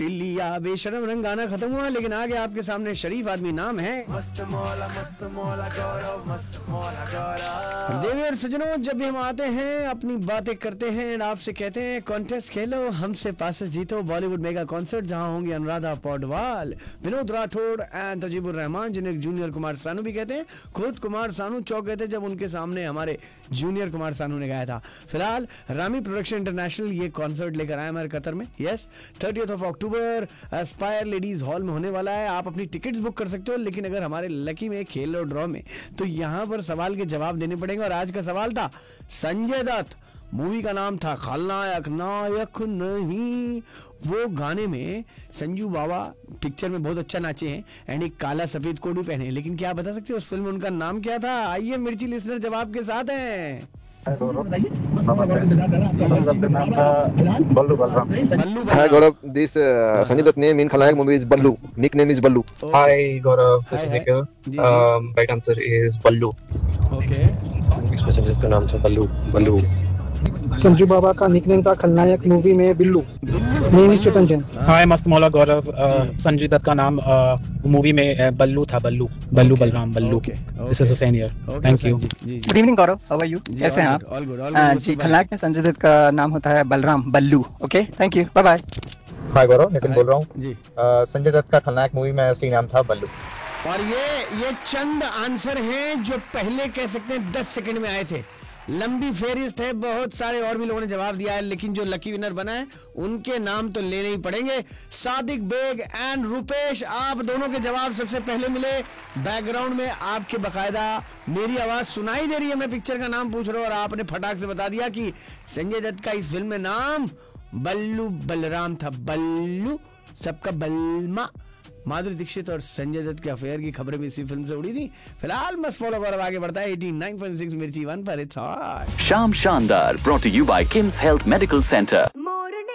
लिया बेशरम रंग गाना खत्म हुआ, लेकिन आगे आपके सामने शरीफ आदमी नाम है मस्त मौला गौरव, मस्त मौला गौरव। देवी और सजनों, जब भी हम आते हैं अपनी बातें करते हैं और आपसे कहते हैं कॉन्टेस्ट खेलो, हमसे पासेस जीतो, बॉलीवुड मेगा कॉन्सर्ट जहां होंगी अनुराधा पौडवाल, विनोद राठौड़ एंड तजीबुर रहमान, जिन्हें जूनियर कुमार सानू भी कहते हैं। खुद कुमार सानू चौंक गए थे जब उनके सामने हमारे जूनियर कुमार सानू ने गाया था। फिलहाल रामी प्रोडक्शन इंटरनेशनल ये कॉन्सर्ट लेकर आए हमारे कतर में। यस, 30 अक्टूबर एस्पायर लेडीज हॉल में होने वाला है। आप अपनी टिकट्स बुक कर सकते हो, लेकिन अगर हमारे लकी में खेल और ड्रॉ में, तो यहाँ पर सवाल के जवाब देने पड़ेंगे। और आज का सवाल था संजय दत्त, मूवी का नाम था खलनायक नायक नहीं। वो गाने में संजू बाबा पिक्चर में बहुत अच्छा नाचे हैं एंड एक काला सफेद कोट भी पहने हैं, लेकिन क्या आप बता सकते हो उस फिल्म में उनका नाम क्या था? आइए मिर्ची लिसनर जवाब के साथ हैं। बल्लू बलराम। बल्लू Hi Gaurav, this Sanjay Dutt name in Khalayak movie is Ballu. Nickname is Ballu. Hi Gaurav, this Hi, is hi. Nikhil. Ji, Right answer is Ballu. Okay इसमें संजय दत्त का नाम था बल्लू बल्लू। संजू बाबा का निकनेम था खलनायक मूवी में Billu. Name is Chetan Jain. Hi Mast Maula Gaurav. Sanjay Dutt का नाम मूवी में बल्लू था, बल्लू बलराम बल्लू। Okay, This is Hussein here. Okay Thank you. Ji good evening Gaurav, how are you? कैसे हैं आप? ऑल गुड जी, खलनायक में संजय दत्त का नाम होता है बलराम बल्लू। Okay, thank you, bye bye. हाय गौरव, नितिन बोल रहा हूँ। जी। संजय दत्त का खलनायक मूवी में असली नाम था बल्लू। और ये चंद आंसर हैं जो पहले कह सकते हैं 10 सेकंड में आए थे। लंबी फेरिस्त है, बहुत सारे और भी लोगों ने जवाब दिया है, लेकिन जो लकी विनर बना है उनके नाम तो लेने ही पड़ेंगे। सादिक बेग एंड रुपेश, आप दोनों के जवाब सबसे पहले मिले। बैकग्राउंड में आपके बकायदा मेरी आवाज सुनाई दे रही है, मैं पिक्चर का नाम पूछ रहा हूं और आपने फटाक से बता दिया कि संजय दत्त का इस फिल्म में नाम बल्लू बलराम था। बल्लू सबका बलमा। माधुरी दीक्षित और संजय दत्त के अफेयर की खबरें भी इसी फिल्म से उड़ी थी। फिलहाल मस्त फॉलो कर आगे बढ़ता है 89.6 मिर्ची 1 पर। It's hot. शाम शानदार brought to you by Kim's Health Medical Center.